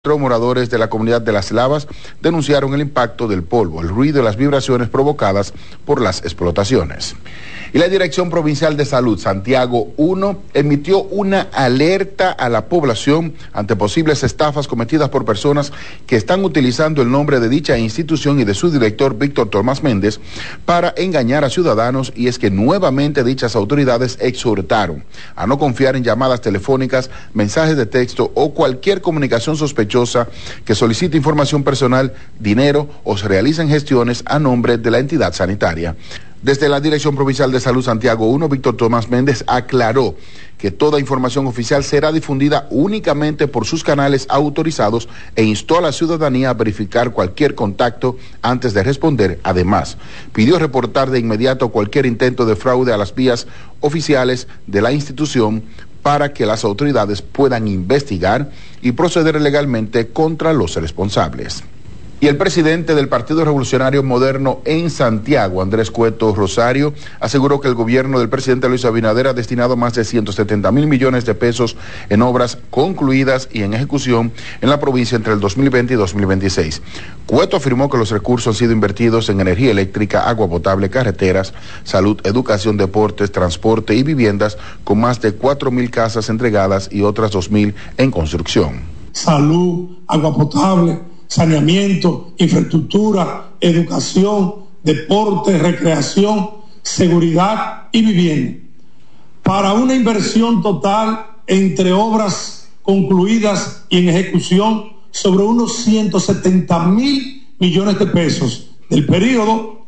Moradores de la comunidad de Las Lavas denunciaron el impacto del polvo, el ruido y las vibraciones provocadas por las explotaciones. Y la Dirección Provincial de Salud, Santiago 1, emitió una alerta a la población ante posibles estafas cometidas por personas que están utilizando el nombre de dicha institución y de su director, Víctor Tomás Méndez, para engañar a ciudadanos, y es que nuevamente dichas autoridades exhortaron a no confiar en llamadas telefónicas, mensajes de texto o cualquier comunicación sospechosa que solicite información personal, dinero o se realicen gestiones a nombre de la entidad sanitaria. Desde la Dirección Provincial de Salud Santiago 1, Víctor Tomás Méndez aclaró que toda información oficial será difundida únicamente por sus canales autorizados e instó a la ciudadanía a verificar cualquier contacto antes de responder. Además, pidió reportar de inmediato cualquier intento de fraude a las vías oficiales de la institución para que las autoridades puedan investigar y proceder legalmente contra los responsables. Y el presidente del Partido Revolucionario Moderno en Santiago, Andrés Cueto Rosario, aseguró que el gobierno del presidente Luis Abinader ha destinado más de 170.000 millones de pesos en obras concluidas y en ejecución en la provincia entre el 2020 y 2026. Cueto afirmó que los recursos han sido invertidos en energía eléctrica, agua potable, carreteras, salud, educación, deportes, transporte y viviendas, con más de 4.000 casas entregadas y otras 2.000 en construcción. Salud, agua potable, saneamiento, infraestructura, educación, deporte, recreación, seguridad y vivienda, para una inversión total entre obras concluidas y en ejecución sobre unos 170.000 millones de pesos del periodo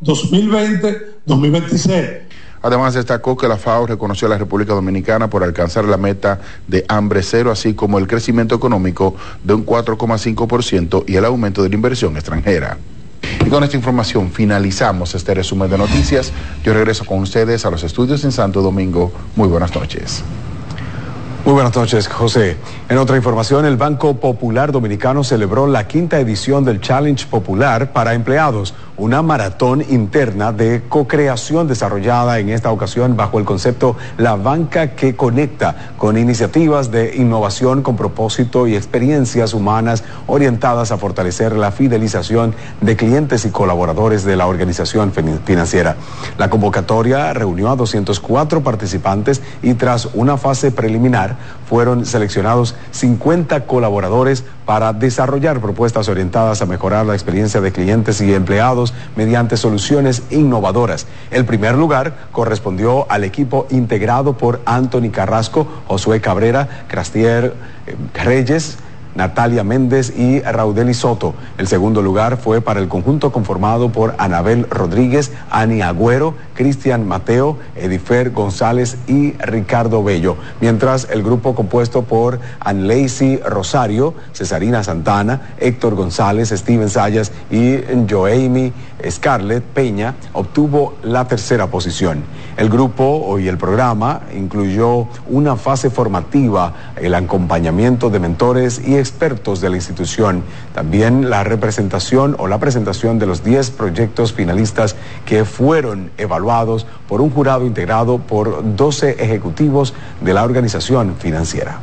2020-2026. Además, destacó que la FAO reconoció a la República Dominicana por alcanzar la meta de hambre cero, así como el crecimiento económico de un 4,5% y el aumento de la inversión extranjera. Y con esta información finalizamos este resumen de noticias. Yo regreso con ustedes a los estudios en Santo Domingo. Muy buenas noches. Muy buenas noches, José. En otra información, el Banco Popular Dominicano celebró la 5ª edición del Challenge Popular para empleados, una maratón interna de co-creación desarrollada en esta ocasión bajo el concepto La Banca que Conecta, con iniciativas de innovación con propósito y experiencias humanas orientadas a fortalecer la fidelización de clientes y colaboradores de la organización financiera. La convocatoria reunió a 204 participantes y tras una fase preliminar fueron seleccionados 50 colaboradores para desarrollar propuestas orientadas a mejorar la experiencia de clientes y empleados mediante soluciones innovadoras. El primer lugar correspondió al equipo integrado por Anthony Carrasco, Josué Cabrera, Crastier Reyes, Natalia Méndez y Raudeli Soto. El segundo lugar fue para el conjunto conformado por Anabel Rodríguez, Ani Agüero, Cristian Mateo, Edifer González y Ricardo Bello, mientras el grupo compuesto por Anleisi Rosario, Cesarina Santana, Héctor González, Steven Sayas y Joemi Scarlett Peña obtuvo la tercera posición. El grupo y el programa incluyó una fase formativa, el acompañamiento de mentores y expertos de la institución, también la presentación de los 10 proyectos finalistas que fueron evaluados por un jurado integrado por 12 ejecutivos de la organización financiera.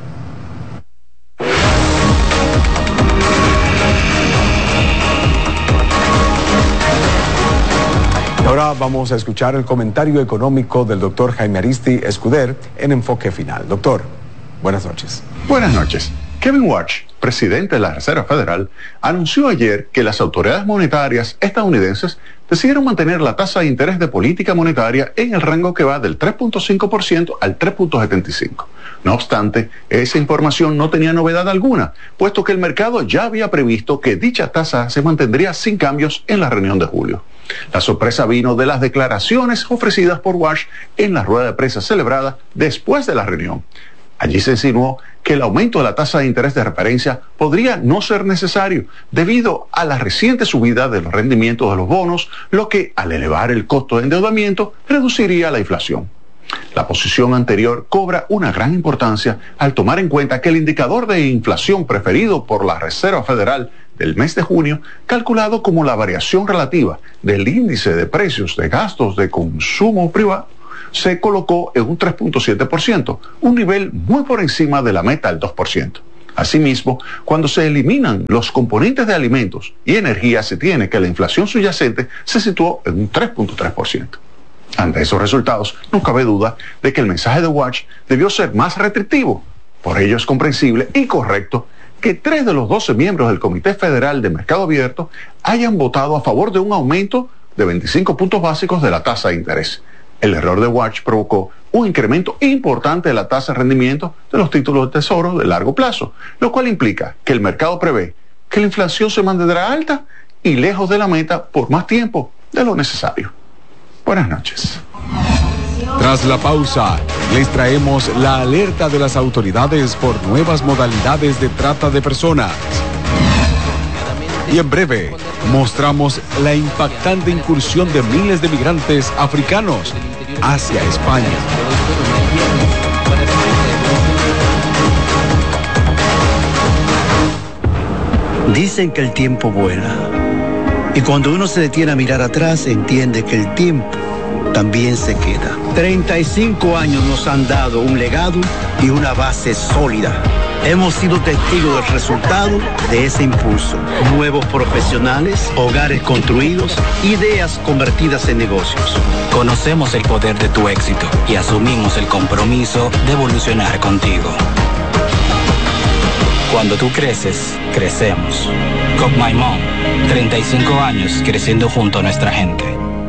Ahora vamos a escuchar el comentario económico del doctor Jaime Aristi Escuder en Enfoque Final. Doctor, buenas noches. Buenas noches. Kevin Warsh, presidente de la Reserva Federal, anunció ayer que las autoridades monetarias estadounidenses decidieron mantener la tasa de interés de política monetaria en el rango que va del 3.5% al 3.75%. No obstante, esa información no tenía novedad alguna, puesto que el mercado ya había previsto que dicha tasa se mantendría sin cambios en la reunión de julio. La sorpresa vino de las declaraciones ofrecidas por Warsh en la rueda de prensa celebrada después de la reunión. Allí se insinuó que el aumento de la tasa de interés de referencia podría no ser necesario debido a la reciente subida de los rendimientos de los bonos, lo que, al elevar el costo de endeudamiento, reduciría la inflación. La posición anterior cobra una gran importancia al tomar en cuenta que el indicador de inflación preferido por la Reserva Federal del mes de junio, calculado como la variación relativa del índice de precios de gastos de consumo privado, se colocó en un 3.7%, un nivel muy por encima de la meta del 2%. Asimismo, cuando se eliminan los componentes de alimentos y energía, se tiene que la inflación subyacente se situó en un 3.3%. Ante esos resultados, no cabe duda de que el mensaje de Watch debió ser más restrictivo. Por ello es comprensible y correcto que 3 de los 12 miembros del Comité Federal de Mercado Abierto hayan votado a favor de un aumento de 25 puntos básicos de la tasa de interés. El error de Watch provocó un incremento importante de la tasa de rendimiento de los títulos de tesoro de largo plazo, lo cual implica que el mercado prevé que la inflación se mantendrá alta y lejos de la meta por más tiempo de lo necesario. Buenas noches. Tras la pausa, les traemos la alerta de las autoridades por nuevas modalidades de trata de personas. Y en breve, mostramos la impactante incursión de miles de migrantes africanos hacia España. Dicen que el tiempo vuela. Y cuando uno se detiene a mirar atrás, entiende que el tiempo también se queda. 35 años nos han dado un legado y una base sólida. Hemos sido testigos del resultado de ese impulso. Nuevos profesionales, hogares construidos, ideas convertidas en negocios. Conocemos el poder de tu éxito y asumimos el compromiso de evolucionar contigo. Cuando tú creces, crecemos. Coop My Mom, 35 años creciendo junto a nuestra gente.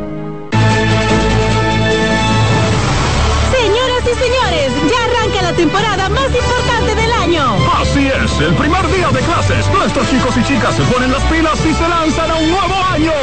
Señoras y señores, ya arranca la temporada más importante del año. Así es, el primer día de clases, nuestros chicos y chicas se ponen las pilas y se lanzan a un nuevo año.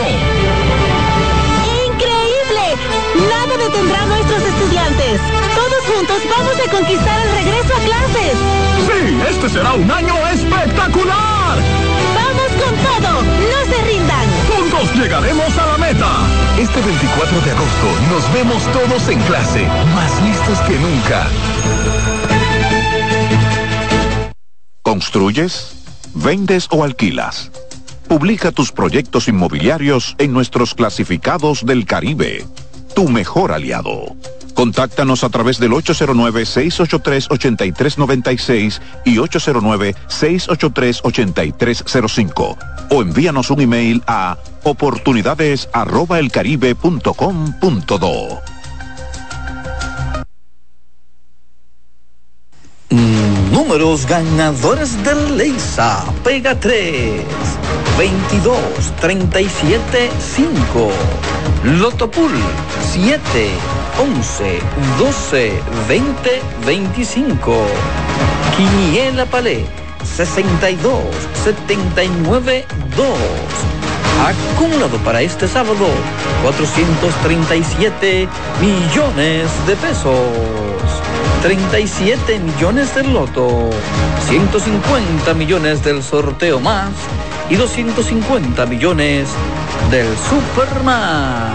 ¡Increíble! Nada detendrá a nuestros estudiantes. Todos juntos vamos a conquistar el regreso a clases. Sí, este será un año espectacular. ¡Vamos con todo! ¡No se rindan! Juntos llegaremos a la meta. Este 24 de agosto nos vemos todos en clase, más listos que nunca. ¿Construyes? ¿Vendes o alquilas? Publica tus proyectos inmobiliarios en nuestros clasificados del Caribe. Tu mejor aliado. Contáctanos a través del 809-683-8396 y 809-683-8305 o envíanos un email a oportunidades@elcaribe.com.do. Números ganadores del Leisa. Pega 3, 22, 37, 5. Lotopool 7, 11, 12, 20, 25. Quiniela Palé 62, 79, 2. Acumulado para este sábado 437 millones de pesos. 37 millones del loto, 150 millones del sorteo más y 250 millones del Superman.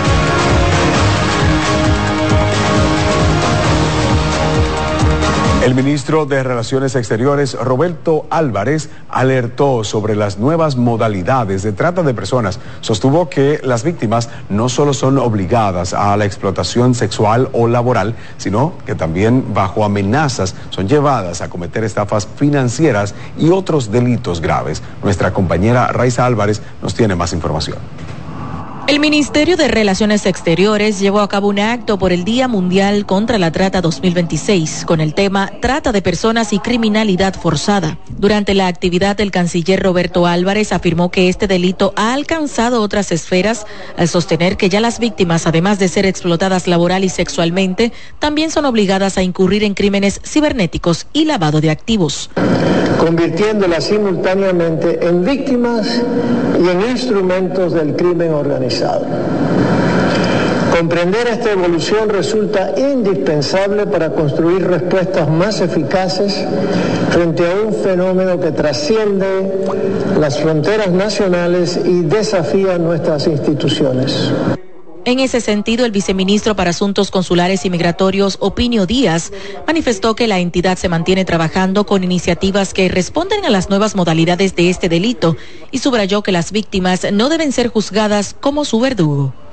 El ministro de Relaciones Exteriores, Roberto Álvarez, alertó sobre las nuevas modalidades de trata de personas. Sostuvo que las víctimas no solo son obligadas a la explotación sexual o laboral, sino que también bajo amenazas son llevadas a cometer estafas financieras y otros delitos graves. Nuestra compañera Raiza Álvarez nos tiene más información. El Ministerio de Relaciones Exteriores llevó a cabo un acto por el Día Mundial contra la Trata 2026 con el tema Trata de Personas y Criminalidad Forzada. Durante la actividad, el canciller Roberto Álvarez afirmó que este delito ha alcanzado otras esferas al sostener que ya las víctimas, además de ser explotadas laboral y sexualmente, también son obligadas a incurrir en crímenes cibernéticos y lavado de activos, convirtiéndolas simultáneamente en víctimas y en instrumentos del crimen organizado. Comprender esta evolución resulta indispensable para construir respuestas más eficaces frente a un fenómeno que trasciende las fronteras nacionales y desafía nuestras instituciones. En ese sentido, el viceministro para Asuntos Consulares y Migratorios, Opinio Díaz, manifestó que la entidad se mantiene trabajando con iniciativas que responden a las nuevas modalidades de este delito y subrayó que las víctimas no deben ser juzgadas como su verdugo.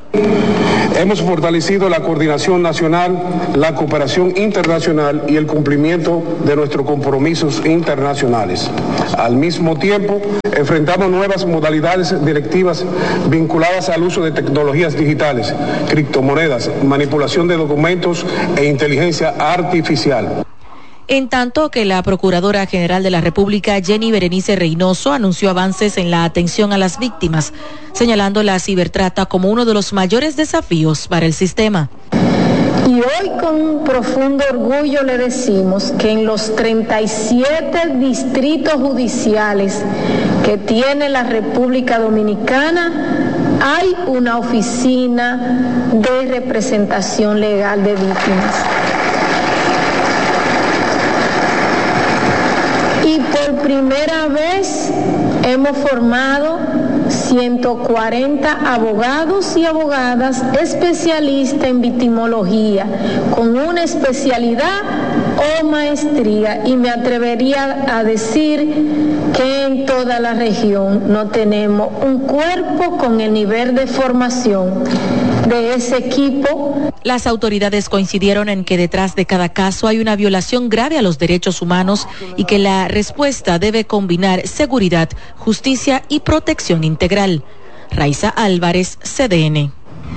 Hemos fortalecido la coordinación nacional, la cooperación internacional y el cumplimiento de nuestros compromisos internacionales. Al mismo tiempo, enfrentamos nuevas modalidades directivas vinculadas al uso de tecnologías digitales, criptomonedas, manipulación de documentos e inteligencia artificial. En tanto que la Procuradora General de la República, Jenny Berenice Reynoso, anunció avances en la atención a las víctimas, señalando la cibertrata como uno de los mayores desafíos para el sistema. Y hoy con un profundo orgullo le decimos que en los 37 distritos judiciales que tiene la República Dominicana hay una oficina de representación legal de víctimas. Y por primera vez hemos formado 140 abogados y abogadas especialistas en victimología, con una especialidad o maestría, y me atrevería a decir que en toda la región no tenemos un cuerpo con el nivel de formación de ese equipo. Las autoridades coincidieron en que detrás de cada caso hay una violación grave a los derechos humanos y que la respuesta debe combinar seguridad, justicia y protección integral. Raiza Álvarez, CDN.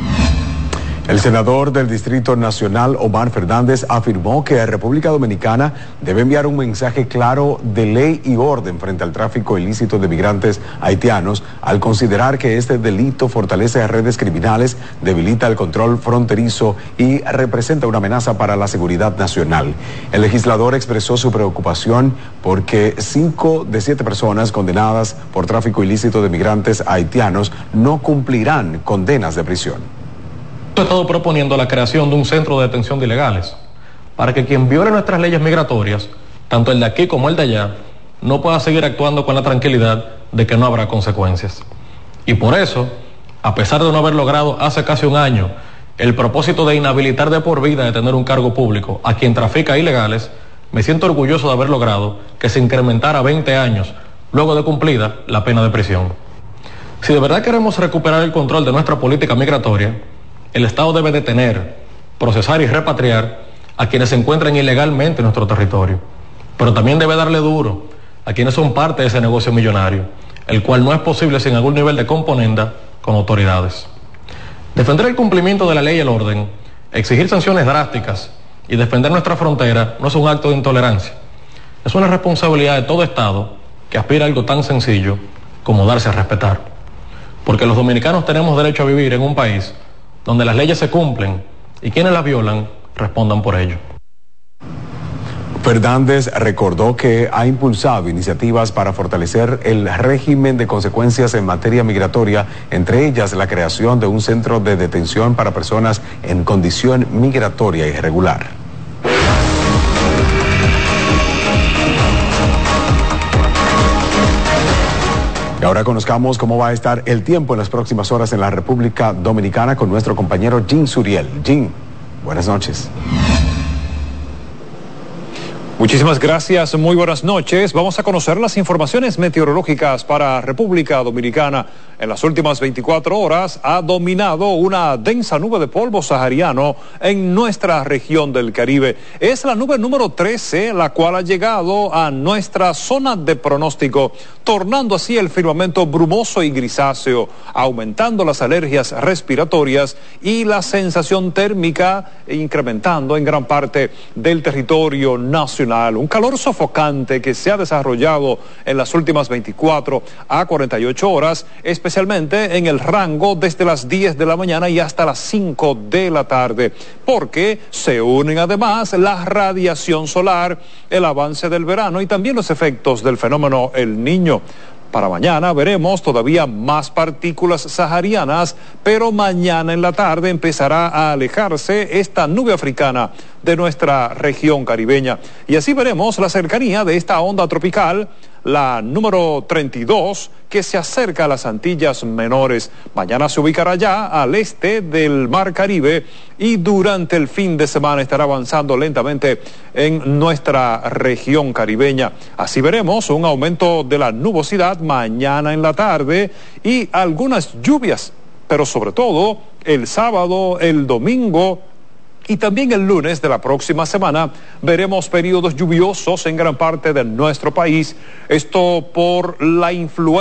El senador del Distrito Nacional, Omar Fernández, afirmó que la República Dominicana debe enviar un mensaje claro de ley y orden frente al tráfico ilícito de migrantes haitianos, al considerar que este delito fortalece a redes criminales, debilita el control fronterizo y representa una amenaza para la seguridad nacional. El legislador expresó su preocupación porque 5 de 7 personas condenadas por tráfico ilícito de migrantes haitianos no cumplirán condenas de prisión. He estado proponiendo la creación de un centro de detención de ilegales para que quien viole nuestras leyes migratorias, tanto el de aquí como el de allá, no pueda seguir actuando con la tranquilidad de que no habrá consecuencias. Y por eso, a pesar de no haber logrado hace casi un año el propósito de inhabilitar de por vida de tener un cargo público a quien trafica ilegales, me siento orgulloso de haber logrado que se incrementara a 20 años luego de cumplida la pena de prisión. Si de verdad queremos recuperar el control de nuestra política migratoria, el Estado debe detener, procesar y repatriar a quienes se encuentran ilegalmente en nuestro territorio, pero también debe darle duro a quienes son parte de ese negocio millonario, el cual no es posible sin algún nivel de componenda con autoridades. Defender el cumplimiento de la ley y el orden, exigir sanciones drásticas y defender nuestra frontera no es un acto de intolerancia, es una responsabilidad de todo Estado que aspira a algo tan sencillo como darse a respetar, porque los dominicanos tenemos derecho a vivir en un país donde las leyes se cumplen y quienes las violan respondan por ello. Fernández recordó que ha impulsado iniciativas para fortalecer el régimen de consecuencias en materia migratoria, entre ellas la creación de un centro de detención para personas en condición migratoria irregular. Y ahora conozcamos cómo va a estar el tiempo en las próximas horas en la República Dominicana con nuestro compañero Jim Suriel. Jim, buenas noches. Muchísimas gracias, muy buenas noches. Vamos a conocer las informaciones meteorológicas para República Dominicana. En las últimas 24 horas ha dominado una densa nube de polvo sahariano en nuestra región del Caribe. Es la nube número 13, la cual ha llegado a nuestra zona de pronóstico, tornando así el firmamento brumoso y grisáceo, aumentando las alergias respiratorias y la sensación térmica, incrementando en gran parte del territorio nacional. Un calor sofocante que se ha desarrollado en las últimas 24 a 48 horas, especialmente en el rango desde las 10 de la mañana y hasta las 5 de la tarde, porque se unen además la radiación solar, el avance del verano y también los efectos del fenómeno El Niño. Para mañana veremos todavía más partículas saharianas, pero mañana en la tarde empezará a alejarse esta nube africana de nuestra región caribeña. Y así veremos la cercanía de esta onda tropical, la número 32, que se acerca a las Antillas Menores. Mañana se ubicará ya al este del Mar Caribe y durante el fin de semana estará avanzando lentamente en nuestra región caribeña. Así veremos un aumento de la nubosidad mañana en la tarde y algunas lluvias, pero sobre todo el sábado, el domingo y también el lunes de la próxima semana veremos periodos lluviosos en gran parte de nuestro país. Esto por la influencia